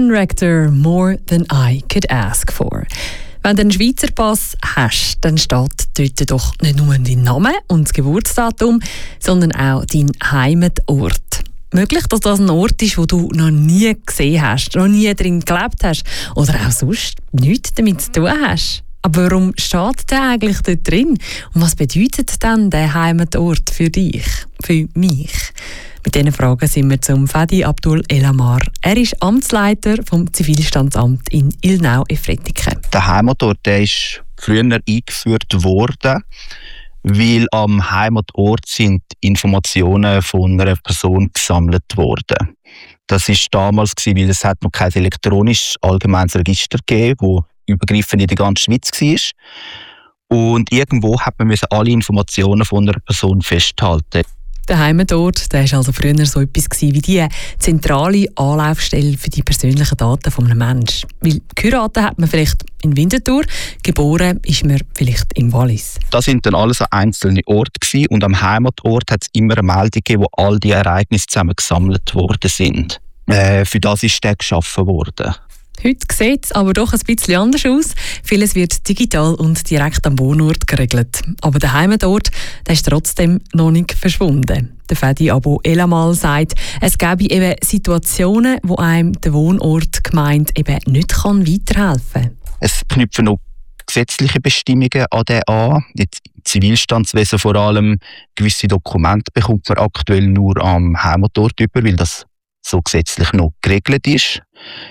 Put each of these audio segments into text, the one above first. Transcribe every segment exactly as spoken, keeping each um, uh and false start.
Stefan Rector, «More Than I Could Ask For». Wenn du einen Schweizer Pass hast, dann steht dort doch nicht nur dein Name und das Geburtsdatum, sondern auch dein Heimatort. Möglich, dass das ein Ort ist, wo du noch nie gesehen hast, noch nie drin gelebt hast oder auch sonst nichts damit zu tun hast. Aber warum steht der eigentlich dort drin? Und was bedeutet dann der Heimatort für dich, für mich? Mit diesen Fragen sind wir zum Fadi Abdul Elamar. Er ist Amtsleiter vom Zivilstandsamt in Ilnau-Efretiken. Der Heimatort der ist früher eingeführt worden, weil am Heimatort sind Informationen von einer Person gesammelt worden. Das war damals, weil es hat noch kein elektronisches allgemeines Register gegeben, das übergreifend in der ganzen Schweiz war. Und irgendwo hat man alle Informationen von einer Person festhalten. Der Heimatort der war also früher so etwas wie die zentrale Anlaufstelle für die persönlichen Daten eines Menschen. Weil geheiratet hat man vielleicht in Winterthur, geboren ist man vielleicht im Wallis. Das sind dann alles einzelne Orte gewesen, und am Heimatort hat es immer eine Meldung gegeben, wo all die Ereignisse zusammen gesammelt worden sind. Äh, für das ist der geschaffen worden. Heute sieht es aber doch ein bisschen anders aus. Vieles wird digital und direkt am Wohnort geregelt. Aber der Heimatort der ist trotzdem noch nicht verschwunden. Der Fadi Abdul Elamar sagt, es gäbe eben Situationen, wo einem der Wohnort Gemeinde eben nicht kann weiterhelfen kann. Es knüpfen noch gesetzliche Bestimmungen an den an. Jetzt im Zivilstandswesen vor allem gewisse Dokumente bekommt man aktuell nur am Heimatort über, weil das so gesetzlich noch geregelt ist.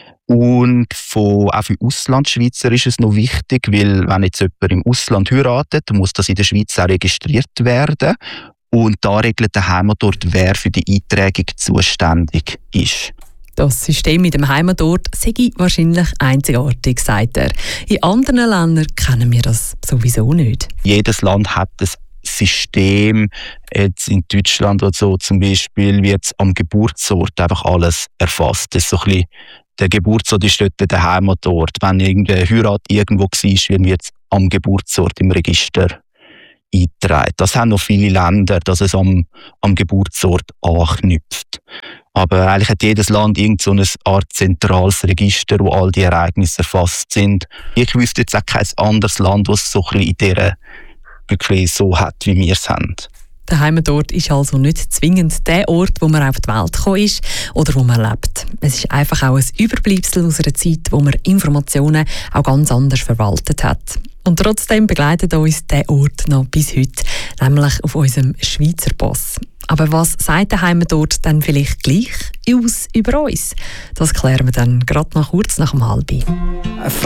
Und von, auch für Auslandschweizer ist es noch wichtig, weil wenn jetzt jemand im Ausland heiratet, dann muss das in der Schweiz auch registriert werden. Und da regelt der Heimatort, wer für die Eintragung zuständig ist. Das System mit dem Heimatort sei wahrscheinlich einzigartig, sagt er. In anderen Ländern kennen wir das sowieso nicht. Jedes Land hat ein System. Jetzt in Deutschland oder so zum Beispiel wird am Geburtsort einfach alles erfasst. Das ist so ein bisschen der Geburtsort ist dort der Heimatort. Wenn irgendeine Heirat irgendwo war, wird es am Geburtsort im Register eingetragen. Das haben noch viele Länder, dass es am, am Geburtsort anknüpft. Aber eigentlich hat jedes Land irgend so eine Art zentrales Register, wo all die Ereignisse erfasst sind. Ich wüsste jetzt auch kein anderes Land, das es so ein bisschen in dieser wirklich so hat, wie wir es haben. Der Heimatort ist also nicht zwingend der Ort, wo man auf die Welt gekommen ist oder wo man lebt. Es ist einfach auch ein Überbleibsel aus einer Zeit, wo man Informationen auch ganz anders verwaltet hat. Und trotzdem begleitet uns der Ort noch bis heute, nämlich auf unserem Schweizer Pass. Aber was sagt der Heimatort dann vielleicht gleich aus über uns? Das klären wir dann gerade noch kurz nach dem Halbi.